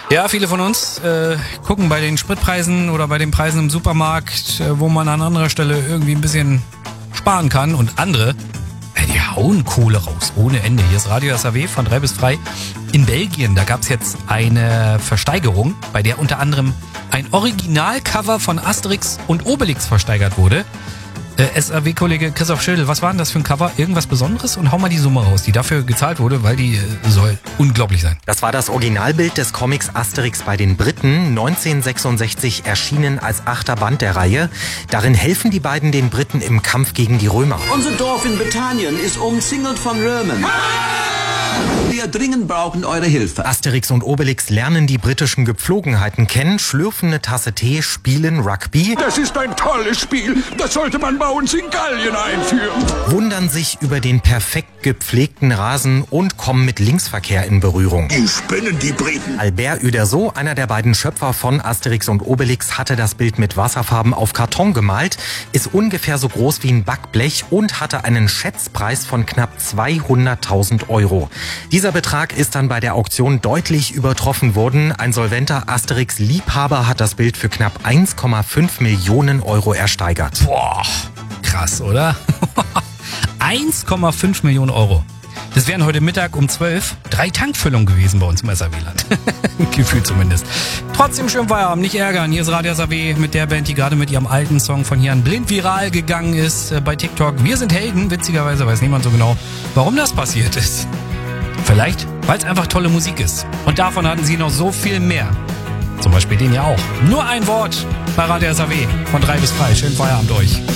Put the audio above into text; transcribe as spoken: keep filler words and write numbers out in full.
Ja, viele von uns äh, gucken bei den Spritpreisen oder bei den Preisen im Supermarkt, äh, wo man an anderer Stelle irgendwie ein bisschen sparen kann. Und andere, äh, die hauen Kohle raus, ohne Ende. Hier ist Radio S A W von drei bis drei. In Belgien, da gab es jetzt eine Versteigerung, bei der unter anderem ein Originalcover von Asterix und Obelix versteigert wurde. Äh, S A W-Kollege Christoph Schildl, was war denn das für ein Cover? Irgendwas Besonderes? Und hau mal die Summe raus, die dafür gezahlt wurde, weil die äh, soll unglaublich sein. Das war das Originalbild des Comics Asterix bei den Briten, neunzehnhundertsechsundsechzig erschienen als achter Band der Reihe. Darin helfen die beiden den Briten im Kampf gegen die Römer. Unser Dorf in Britannien ist umzingelt von Römern. Wir dringend brauchen eure Hilfe. Asterix und Obelix lernen die britischen Gepflogenheiten kennen, schlürfen eine Tasse Tee, spielen Rugby. Das ist ein tolles Spiel. Das sollte man bei uns in Gallien einführen. Wundern sich über den perfekt gepflegten Rasen und kommen mit Linksverkehr in Berührung. Die spinnen, die Briten. Albert Uderzo, einer der beiden Schöpfer von Asterix und Obelix, hatte das Bild mit Wasserfarben auf Karton gemalt, ist ungefähr so groß wie ein Backblech und hatte einen Schätzpreis von knapp zweihunderttausend Euro. Dieser Betrag ist dann bei der Auktion deutlich übertroffen worden. Ein solventer Asterix-Liebhaber hat das Bild für knapp eins Komma fünf Millionen Euro ersteigert. Boah, krass, oder? eins Komma fünf Millionen Euro. Das wären heute Mittag um zwölf drei Tankfüllungen gewesen bei uns im S A W-Land. Gefühl zumindest. Trotzdem schön Feierabend, nicht ärgern. Hier ist Radio S A W mit der Band, die gerade mit ihrem alten Song von hier an blind viral gegangen ist äh, bei TikTok. Wir sind Helden. Witzigerweise weiß niemand so genau, warum das passiert ist. Vielleicht, weil es einfach tolle Musik ist. Und davon hatten sie noch so viel mehr. Zum Beispiel den ja auch. Nur ein Wort bei Radio S A W von drei bis drei. Schönen Feierabend euch.